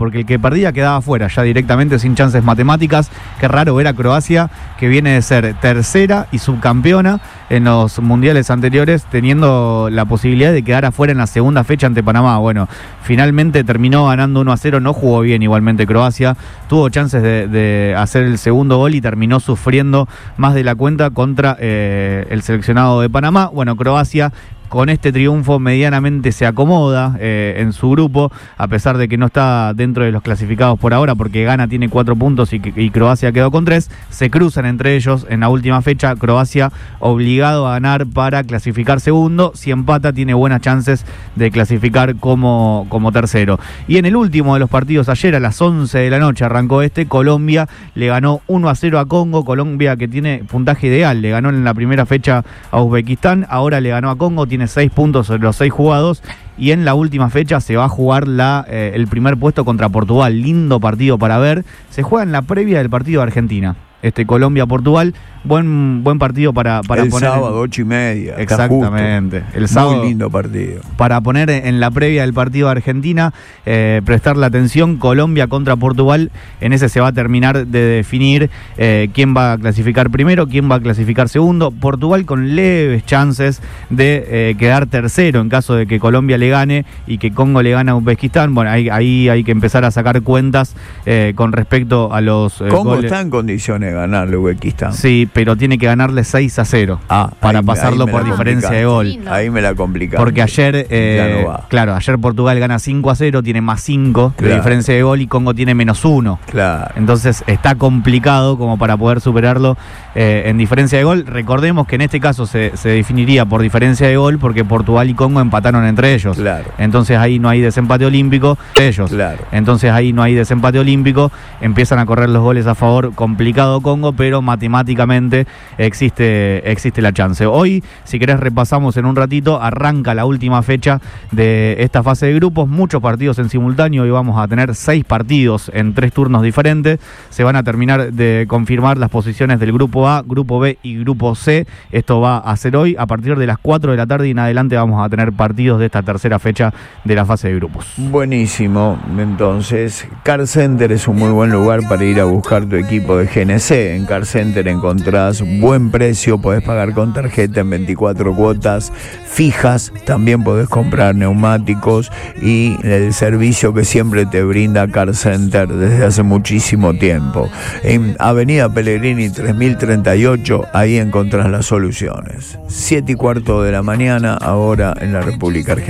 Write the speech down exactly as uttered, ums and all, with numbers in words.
porque el que perdía quedaba fuera, ya directamente sin chances matemáticas. Qué raro ver a Croacia, que viene de ser tercera y subcampeona en los mundiales anteriores, teniendo la posibilidad de quedar afuera en la segunda fecha ante Panamá. Bueno, finalmente terminó ganando uno a cero, no jugó bien igualmente Croacia, tuvo chances de, de hacer el segundo gol y terminó sufriendo más de la cuenta contra eh, el seleccionado de Panamá. Bueno, Croacia con este triunfo medianamente se acomoda eh, en su grupo, a pesar de que no está dentro de los clasificados por ahora, porque Ghana tiene cuatro puntos y, y Croacia quedó con tres. Se cruzan entre ellos en la última fecha. Croacia obligado a ganar para clasificar segundo. Si empata, tiene buenas chances de clasificar como, como tercero. Y en el último de los partidos ayer, a las once de la noche, arrancó este. Colombia le ganó uno a cero a Congo. Colombia, que tiene puntaje ideal, le ganó en la primera fecha a Uzbekistán, ahora le ganó a Congo, tiene seis puntos sobre los seis jugados, y en la última fecha se va a jugar la, eh, el primer puesto contra Portugal. Lindo partido para ver. Se juega en la previa del partido de Argentina, este Colombia-Portugal. Buen buen partido para, para el poner. El sábado, ocho y media. Exactamente. El sábado. Muy lindo partido. Para poner en la previa del partido de Argentina, eh, prestarle atención. Colombia contra Portugal. En ese se va a terminar de definir eh, quién va a clasificar primero, quién va a clasificar segundo. Portugal con leves chances de eh, quedar tercero en caso de que Colombia le gane y que Congo le gane a Uzbekistán. Bueno, ahí, ahí hay que empezar a sacar cuentas eh, con respecto a los. Eh, Congo goles. Está en condiciones de ganarle a Uzbekistán. Sí, pero tiene que ganarle seis a cero ah, para ahí, pasarlo ahí por diferencia de gol. Ahí me la complicaron. Porque ayer, eh, no claro, ayer Portugal gana cinco a cero, tiene más cinco claro. de diferencia de gol, y Congo tiene menos uno. Claro. Entonces está complicado como para poder superarlo eh, en diferencia de gol. Recordemos que en este caso se, se definiría por diferencia de gol, porque Portugal y Congo empataron entre ellos. Claro. Entonces ahí no hay desempate olímpico de ellos. Claro. Entonces ahí no hay desempate olímpico. Empiezan a correr los goles a favor. Complicado Congo, pero matemáticamente existe, existe la chance. Hoy, si querés, repasamos en un ratito. Arranca la última fecha de esta fase de grupos. Muchos partidos en simultáneo. Hoy vamos a tener seis partidos en tres turnos diferentes. Se van a terminar de confirmar las posiciones del grupo A, grupo B y grupo C. Esto va a ser hoy. A partir de las cuatro de la tarde y en adelante vamos a tener partidos de esta tercera fecha de la fase de grupos. Buenísimo. Entonces, Car Center es un muy buen lugar para ir a buscar tu equipo de G N C. En Car Center encontrás buen precio, podés pagar con tarjeta en veinticuatro cuotas fijas, también podés comprar neumáticos y el servicio que siempre te brinda Car Center desde hace muchísimo tiempo. En Avenida Pellegrini tres mil treinta y ocho, ahí encontrás las soluciones. Siete y cuarto de la mañana, ahora en la República Argentina.